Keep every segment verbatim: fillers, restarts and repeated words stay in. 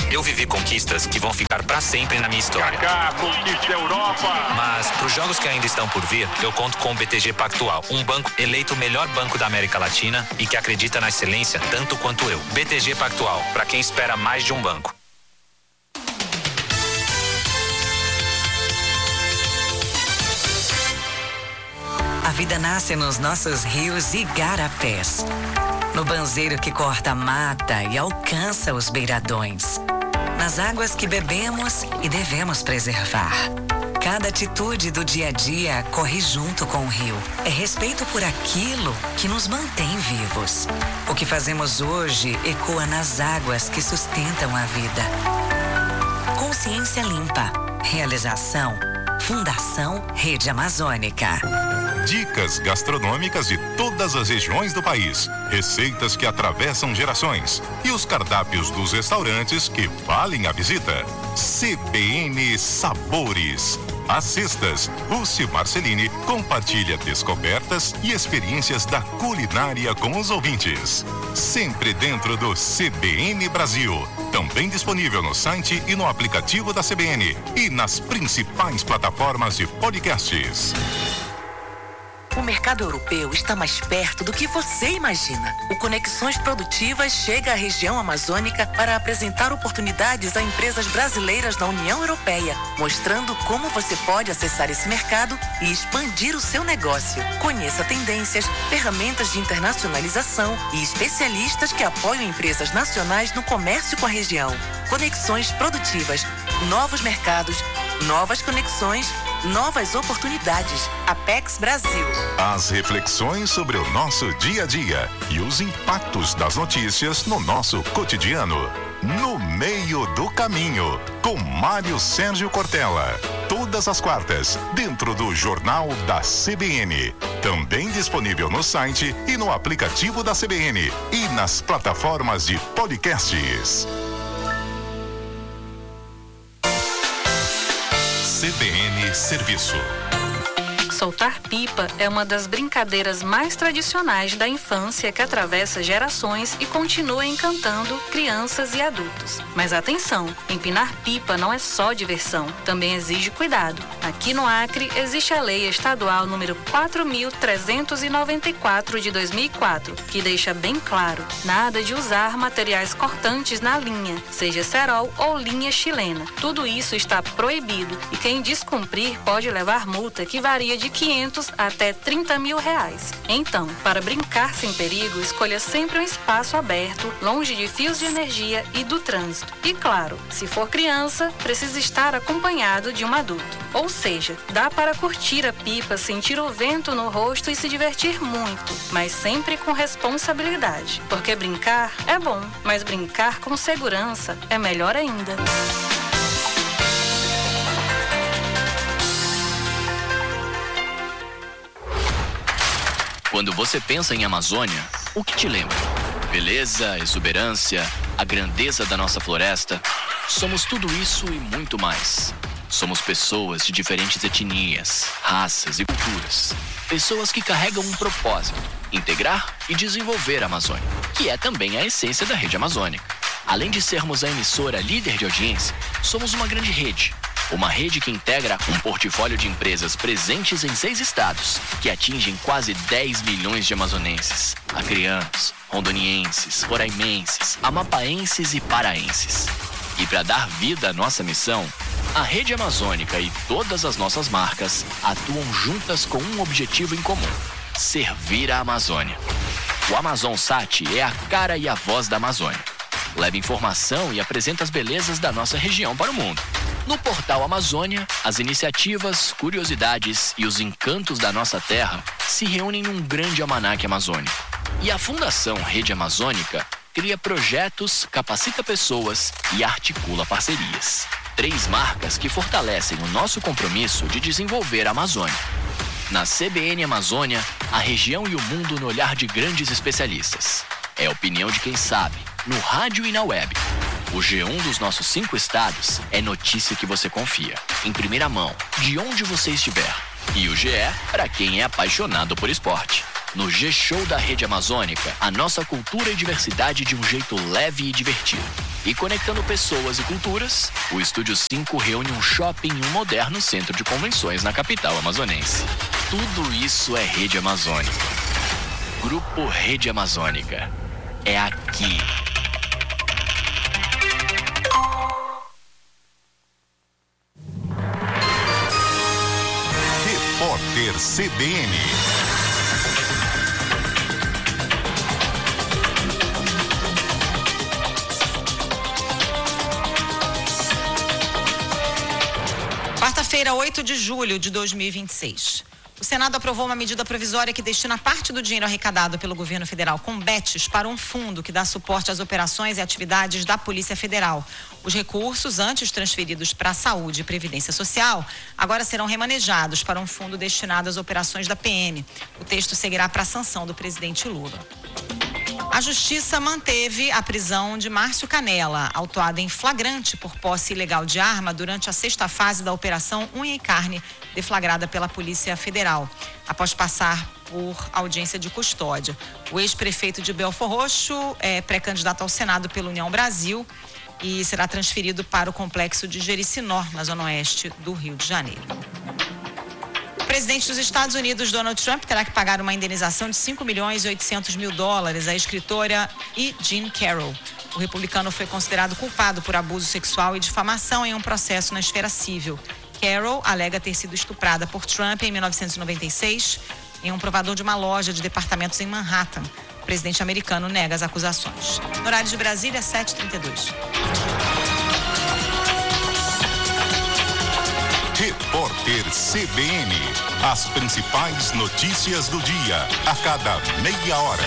Eu vivi conquistas que vão ficar pra sempre na minha história. Kaká, conquista a Europa! Mas pros jogos que ainda estão por vir, eu conto com o B T G Pactual, um banco eleito o melhor banco da América Latina e que acredita na excelência tanto quanto eu. B T G Pactual, pra quem espera mais de um banco. A vida nasce nos nossos rios e igarapés. No banzeiro que corta a mata e alcança os beiradões. Nas águas que bebemos e devemos preservar. Cada atitude do dia a dia corre junto com o rio. É respeito por aquilo que nos mantém vivos. O que fazemos hoje ecoa nas águas que sustentam a vida. Consciência limpa. Realização. Fundação Rede Amazônica. Dicas gastronômicas de todas as regiões do país. Receitas que atravessam gerações. E os cardápios dos restaurantes que valem a visita. C B N Sabores. Às sextas, Lúcia Marcelini compartilha descobertas e experiências da culinária com os ouvintes. Sempre dentro do C B N Brasil. Também disponível no site e no aplicativo da C B N. E nas principais plataformas de podcasts. O mercado europeu está mais perto do que você imagina. O Conexões Produtivas chega à região amazônica para apresentar oportunidades a empresas brasileiras da União Europeia, mostrando como você pode acessar esse mercado e expandir o seu negócio. Conheça tendências, ferramentas de internacionalização e especialistas que apoiam empresas nacionais no comércio com a região. Conexões Produtivas, novos mercados, novas conexões, novas oportunidades. Apex Brasil. As reflexões sobre o nosso dia a dia e os impactos das notícias no nosso cotidiano. No Meio do Caminho, com Mário Sérgio Cortella. Todas as quartas, dentro do Jornal da C B N. Também disponível no site e no aplicativo da C B N e nas plataformas de podcasts. C B N Serviço. Soltar pipa é uma das brincadeiras mais tradicionais da infância que atravessa gerações e continua encantando crianças e adultos. Mas atenção, empinar pipa não é só diversão, também exige cuidado. Aqui no Acre existe a Lei Estadual número quatro mil trezentos e noventa e quatro de dois mil e quatro, que deixa bem claro, nada de usar materiais cortantes na linha, seja cerol ou linha chilena. Tudo isso está proibido e quem descumprir pode levar multa que varia de quinhentos até trinta mil reais. Então, para brincar sem perigo, escolha sempre um espaço aberto, longe de fios de energia e do trânsito. E claro, se for criança, precisa estar acompanhado de um adulto. Ou seja, dá para curtir a pipa, sentir o vento no rosto e se divertir muito, mas sempre com responsabilidade. Porque brincar é bom, mas brincar com segurança é melhor ainda. Quando você pensa em Amazônia, o que te lembra? Beleza, exuberância, a grandeza da nossa floresta. Somos tudo isso e muito mais. Somos pessoas de diferentes etnias, raças e culturas. Pessoas que carregam um propósito, integrar e desenvolver a Amazônia, que é também a essência da Rede Amazônica. Além de sermos a emissora líder de audiência, somos uma grande rede. Uma rede que integra um portfólio de empresas presentes em seis estados, que atingem quase dez milhões de amazonenses, acreanos, rondonienses, roraimenses, amapaenses e paraenses. E para dar vida à nossa missão, a Rede Amazônica e todas as nossas marcas atuam juntas com um objetivo em comum: servir a Amazônia. O AmazonSat é a cara e a voz da Amazônia. Leva informação e apresenta as belezas da nossa região para o mundo. No portal Amazônia, as iniciativas, curiosidades e os encantos da nossa terra se reúnem num grande almanaque amazônico. E a Fundação Rede Amazônica cria projetos, capacita pessoas e articula parcerias. Três marcas que fortalecem o nosso compromisso de desenvolver a Amazônia. Na C B N Amazônia, a região e o mundo no olhar de grandes especialistas. É a opinião de quem sabe, no rádio e na web. O G um dos nossos cinco estados é notícia que você confia, em primeira mão, de onde você estiver. E o G E para quem é apaixonado por esporte. No G-Show da Rede Amazônica, a nossa cultura e diversidade de um jeito leve e divertido. E conectando pessoas e culturas, o Estúdio cinco reúne um shopping e um moderno centro de convenções na capital amazonense. Tudo isso é Rede Amazônica. Grupo Rede Amazônica. É aqui. Repórter C B N. Quarta-feira, oito de julho de dois mil e vinte e seis. O Senado aprovou uma medida provisória que destina parte do dinheiro arrecadado pelo governo federal com B E Ts para um fundo que dá suporte às operações e atividades da Polícia Federal. Os recursos, antes transferidos para a Saúde e Previdência Social, agora serão remanejados para um fundo destinado às operações da P M. O texto seguirá para a sanção do presidente Lula. A Justiça manteve a prisão de Márcio Canela, autuado em flagrante por posse ilegal de arma durante a sexta fase da Operação Unha e Carne, deflagrada pela Polícia Federal, após passar por audiência de custódia. O ex-prefeito de Belfor Roxo é pré-candidato ao Senado pela União Brasil e será transferido para o complexo de Jericinó, na zona oeste do Rio de Janeiro. O presidente dos Estados Unidos, Donald Trump, terá que pagar uma indenização de cinco milhões e oitocentos mil dólares à escritora E. Jean Carroll. O republicano foi considerado culpado por abuso sexual e difamação em um processo na esfera civil. Carroll alega ter sido estuprada por Trump em mil novecentos e noventa e seis em um provador de uma loja de departamentos em Manhattan. O presidente americano nega as acusações. No horário de Brasília, sete e trinta e dois. Repórter C B N. As principais notícias do dia, a cada meia hora.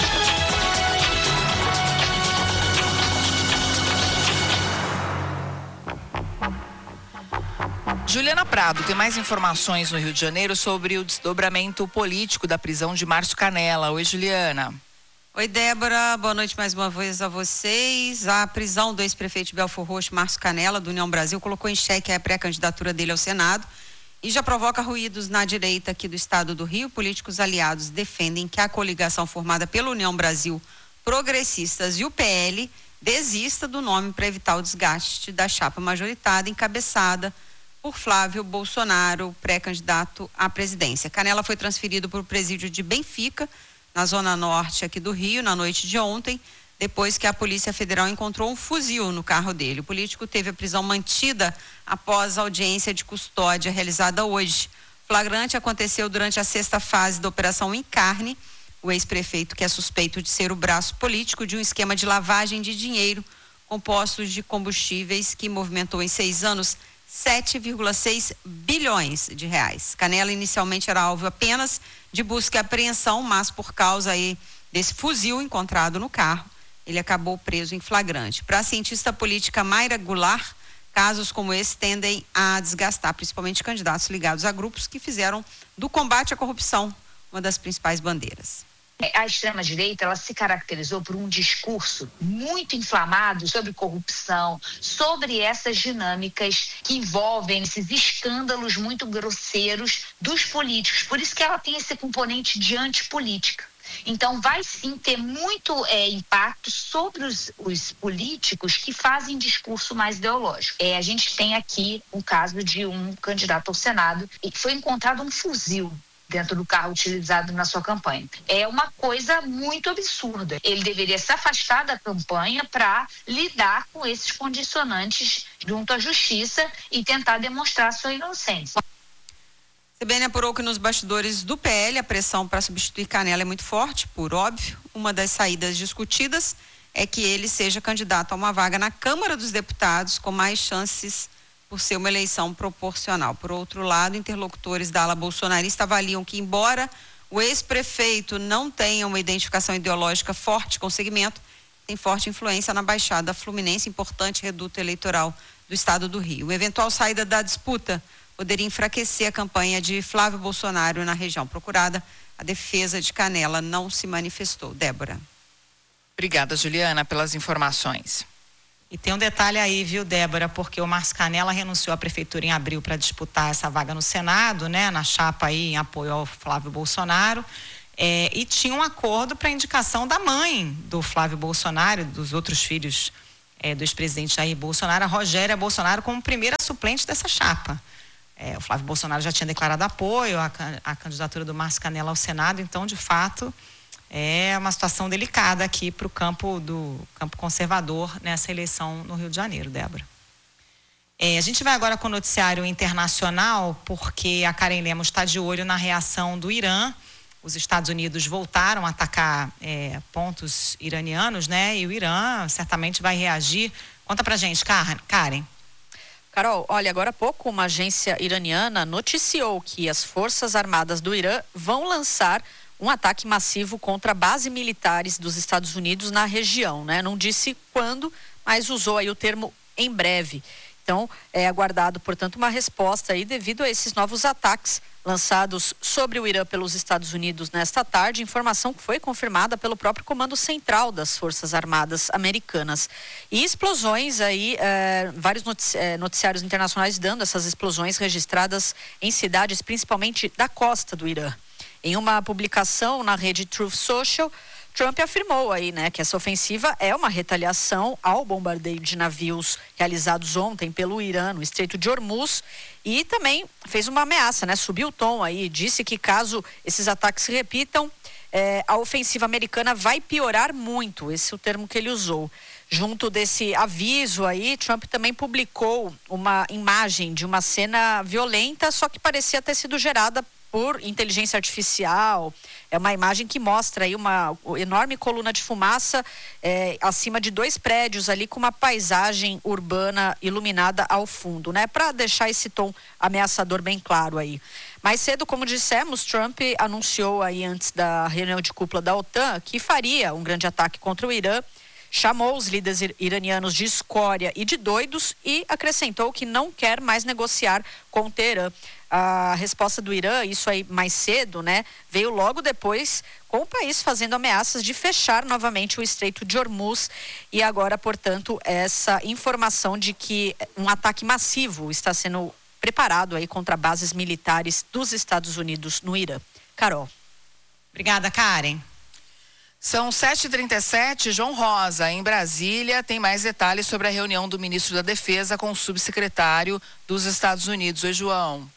Juliana Prado tem mais informações no Rio de Janeiro sobre o desdobramento político da prisão de Márcio Canela. Oi, Juliana. Oi, Débora, boa noite mais uma vez a vocês. A prisão do ex-prefeito de Belfor Roxo, Márcio Canela, do União Brasil, colocou em xeque a pré-candidatura dele ao Senado e já provoca ruídos na direita aqui do estado do Rio. Políticos aliados defendem que a coligação formada pela União Brasil, Progressistas e o P L desista do nome para evitar o desgaste da chapa majoritária encabeçada por Flávio Bolsonaro, pré-candidato à presidência. Canela foi transferido para o presídio de Benfica, na zona norte aqui do Rio, na noite de ontem, depois que a Polícia Federal encontrou um fuzil no carro dele. O político teve a prisão mantida após a audiência de custódia realizada hoje. O flagrante aconteceu durante a sexta fase da Operação Em Carne. O ex-prefeito, que é suspeito de ser o braço político de um esquema de lavagem de dinheiro com postos de combustíveis que movimentou em seis anos sete vírgula seis bilhões de reais. Canela inicialmente era alvo apenas de busca e apreensão, mas por causa aí desse fuzil encontrado no carro, ele acabou preso em flagrante. Para a cientista política Mayra Goulart, casos como esse tendem a desgastar principalmente candidatos ligados a grupos que fizeram do combate à corrupção uma das principais bandeiras. A extrema-direita, ela se caracterizou por um discurso muito inflamado sobre corrupção, sobre essas dinâmicas que envolvem esses escândalos muito grosseiros dos políticos. Por isso que ela tem esse componente de antipolítica. Então, vai sim ter muito é, impacto sobre os, os políticos que fazem discurso mais ideológico. É, a gente tem aqui o caso de um candidato ao Senado e foi encontrado um fuzil dentro do carro utilizado na sua campanha. É uma coisa muito absurda. Ele deveria se afastar da campanha para lidar com esses condicionantes junto à justiça e tentar demonstrar sua inocência. C B N apurou que nos bastidores do P L a pressão para substituir Canela é muito forte, por óbvio. Uma das saídas discutidas é que ele seja candidato a uma vaga na Câmara dos Deputados com mais chances por ser uma eleição proporcional. Por outro lado, interlocutores da ala bolsonarista avaliam que, embora o ex-prefeito não tenha uma identificação ideológica forte com o segmento, tem forte influência na Baixada Fluminense, importante reduto eleitoral do estado do Rio. Uma eventual saída da disputa poderia enfraquecer a campanha de Flávio Bolsonaro na região procurada. A defesa de Canela não se manifestou. Débora. Obrigada, Juliana, pelas informações. E tem um detalhe aí, viu, Débora, porque o Márcio Canela renunciou à prefeitura em abril para disputar essa vaga no Senado, né, na chapa aí em apoio ao Flávio Bolsonaro. É, e tinha um acordo para indicação da mãe do Flávio Bolsonaro, dos outros filhos é, do ex-presidente Jair Bolsonaro, a Rogéria Bolsonaro, como primeira suplente dessa chapa. É, o Flávio Bolsonaro já tinha declarado apoio à, à candidatura do Márcio Canella ao Senado, então, de fato, é uma situação delicada aqui para o campo do campo conservador nessa eleição no Rio de Janeiro, Débora. É, a gente vai agora com o noticiário internacional, porque a Karen Lemos está de olho na reação do Irã. Os Estados Unidos voltaram a atacar é, pontos iranianos, né? E o Irã certamente vai reagir. Conta pra gente, Karen. Carol, olha, agora há pouco uma agência iraniana noticiou que as Forças Armadas do Irã vão lançar um ataque massivo contra bases militares dos Estados Unidos na região, né? Não disse quando, mas usou aí o termo em breve. Então, é aguardado, portanto, uma resposta aí devido a esses novos ataques lançados sobre o Irã pelos Estados Unidos nesta tarde, informação que foi confirmada pelo próprio Comando Central das Forças Armadas Americanas. E explosões aí, eh, vários notici- eh, noticiários internacionais dando essas explosões registradas em cidades, principalmente da costa do Irã. Em uma publicação na rede Truth Social, Trump afirmou aí, né, que essa ofensiva é uma retaliação ao bombardeio de navios realizados ontem pelo Irã no Estreito de Hormuz e também fez uma ameaça, né, subiu o tom aí, disse que caso esses ataques se repitam, eh, a ofensiva americana vai piorar muito, esse é o termo que ele usou. Junto desse aviso aí, Trump também publicou uma imagem de uma cena violenta, só que parecia ter sido gerada por inteligência artificial. É uma imagem que mostra aí uma enorme coluna de fumaça é, acima de dois prédios ali com uma paisagem urbana iluminada ao fundo, né? Para deixar esse tom ameaçador bem claro aí. Mais cedo, como dissemos, Trump anunciou aí antes da reunião de cúpula da OTAN que faria um grande ataque contra o Irã, chamou os líderes iranianos de escória e de doidos e acrescentou que não quer mais negociar com o Teherã. A resposta do Irã, isso aí mais cedo, né, veio logo depois com o país fazendo ameaças de fechar novamente o Estreito de Hormuz e agora, portanto, essa informação de que um ataque massivo está sendo preparado aí contra bases militares dos Estados Unidos no Irã. Carol. Obrigada, Karen. São sete e trinta e sete, João Rosa, em Brasília, tem mais detalhes sobre a reunião do ministro da Defesa com o subsecretário dos Estados Unidos. Oi, João.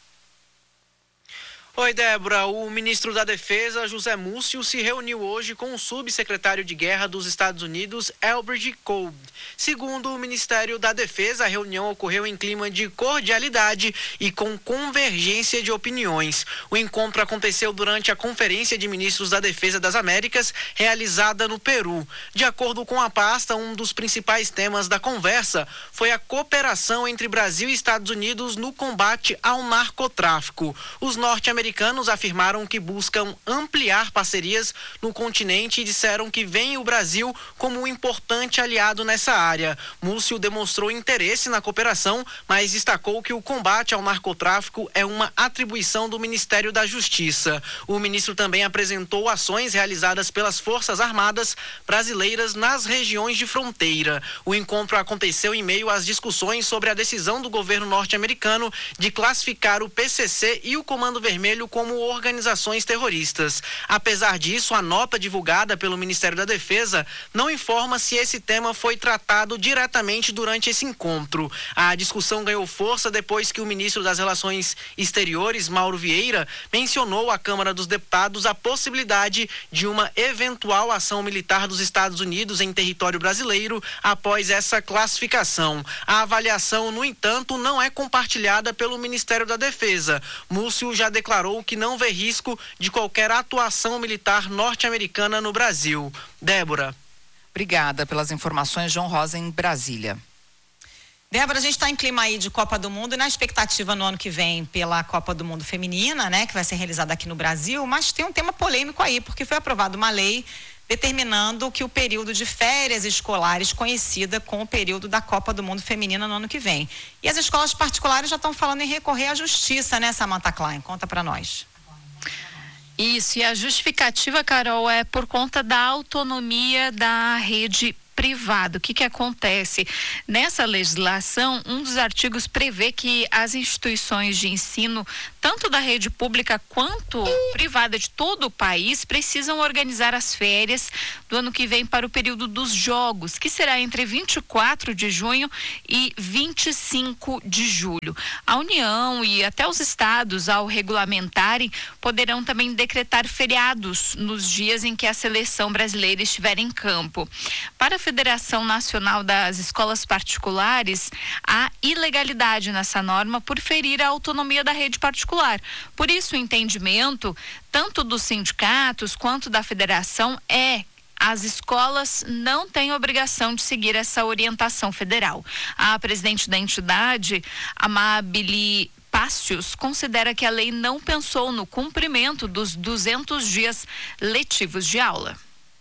Oi, Débora. O ministro da Defesa, José Múcio, se reuniu hoje com o subsecretário de Guerra dos Estados Unidos, Elbert Kolb. Segundo o Ministério da Defesa, a reunião ocorreu em clima de cordialidade e com convergência de opiniões. O encontro aconteceu durante a Conferência de Ministros da Defesa das Américas, realizada no Peru. De acordo com a pasta, um dos principais temas da conversa foi a cooperação entre Brasil e Estados Unidos no combate ao narcotráfico. Os norte-americanos Americanos afirmaram que buscam ampliar parcerias no continente e disseram que veem o Brasil como um importante aliado nessa área. Múcio demonstrou interesse na cooperação, mas destacou que o combate ao narcotráfico é uma atribuição do Ministério da Justiça. O ministro também apresentou ações realizadas pelas Forças Armadas brasileiras nas regiões de fronteira. O encontro aconteceu em meio às discussões sobre a decisão do governo norte-americano de classificar o P C C e o Comando Vermelho como organizações terroristas. Apesar disso, a nota divulgada pelo Ministério da Defesa não informa se esse tema foi tratado diretamente durante esse encontro. A discussão ganhou força depois que o ministro das Relações Exteriores, Mauro Vieira, mencionou à Câmara dos Deputados a possibilidade de uma eventual ação militar dos Estados Unidos em território brasileiro após essa classificação. A avaliação, no entanto, não é compartilhada pelo Ministério da Defesa. Múcio já declarou que não vê risco de qualquer atuação militar norte-americana no Brasil. Débora. Obrigada pelas informações, João Rosa, em Brasília. Débora, a gente está em clima aí de Copa do Mundo e na expectativa no ano que vem pela Copa do Mundo Feminina, né, que vai ser realizada aqui no Brasil, mas tem um tema polêmico aí, porque foi aprovada uma lei determinando que o período de férias escolares coincida com o período da Copa do Mundo Feminina no ano que vem. E as escolas particulares já estão falando em recorrer à justiça, né, Samantha Klein? Conta para nós. Isso, e a justificativa, Carol, é por conta da autonomia da rede privado. O que que acontece? Nessa legislação, um dos artigos prevê que as instituições de ensino tanto da rede pública quanto privada de todo o país, precisam organizar as férias do ano que vem para o período dos jogos, que será entre vinte e quatro de junho e vinte e cinco de julho. A União e até os estados, ao regulamentarem, poderão também decretar feriados nos dias em que a seleção brasileira estiver em campo. Para a Federação Nacional das Escolas Particulares, há ilegalidade nessa norma por ferir a autonomia da rede particular. Por isso, o entendimento, tanto dos sindicatos quanto da federação, é as escolas não têm obrigação de seguir essa orientação federal. A presidente da entidade, Amabile Pácios, considera que a lei não pensou no cumprimento dos duzentos dias letivos de aula.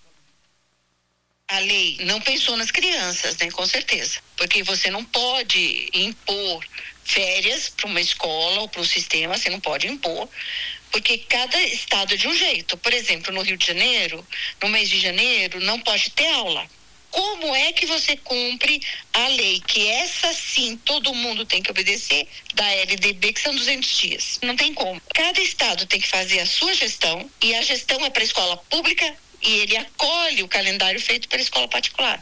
A lei não pensou nas crianças, né? Com certeza. Porque você não pode impor férias para uma escola ou para um sistema, você não pode impor, porque cada estado é de um jeito. Por exemplo, no Rio de Janeiro, no mês de janeiro, não pode ter aula. Como é que você cumpre a lei, que essa sim todo mundo tem que obedecer, da L D B, que são duzentos dias? Não tem como. Cada estado tem que fazer a sua gestão, e a gestão é para a escola pública, e ele acolhe o calendário feito pela escola particular.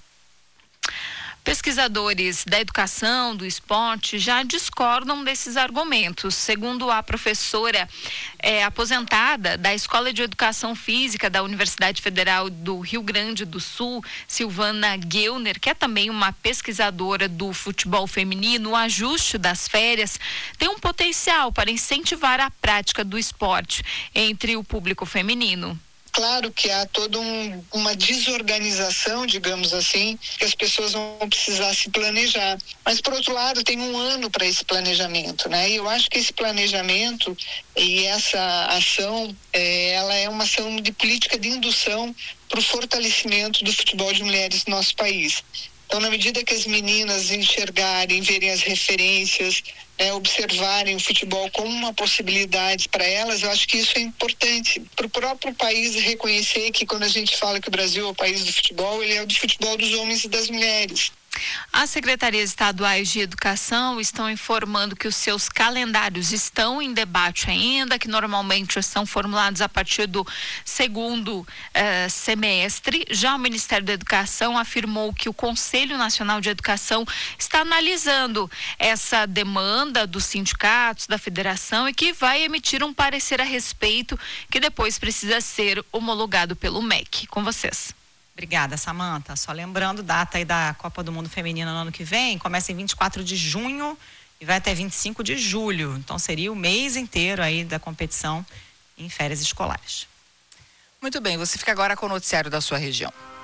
Pesquisadores da educação, do esporte, já discordam desses argumentos. Segundo a professora é, aposentada da Escola de Educação Física da Universidade Federal do Rio Grande do Sul, Silvana Geuner, que é também uma pesquisadora do futebol feminino, o ajuste das férias tem um potencial para incentivar a prática do esporte entre o público feminino. Claro que há toda um, uma desorganização, digamos assim, que as pessoas vão precisar se planejar. Mas, por outro lado, tem um ano para esse planejamento, né? E eu acho que esse planejamento e essa ação, é, ela é uma ação de política de indução para o fortalecimento do futebol de mulheres no nosso país. Então, na medida que as meninas enxergarem, verem as referências, né, observarem o futebol como uma possibilidade para elas, eu acho que isso é importante para o próprio país reconhecer que quando a gente fala que o Brasil é o país do futebol, ele é o do futebol dos homens e das mulheres. As secretarias estaduais de educação estão informando que os seus calendários estão em debate ainda, que normalmente são formulados a partir do segundo eh, semestre. Já o Ministério da Educação afirmou que o Conselho Nacional de Educação está analisando essa demanda dos sindicatos, da federação, e que vai emitir um parecer a respeito, que depois precisa ser homologado pelo M E C. Com vocês. Obrigada, Samanta. Só lembrando, data aí da Copa do Mundo Feminina no ano que vem, começa em vinte e quatro de junho e vai até vinte e cinco de julho. Então seria o mês inteiro aí da competição em férias escolares. Muito bem, você fica agora com o noticiário da sua região.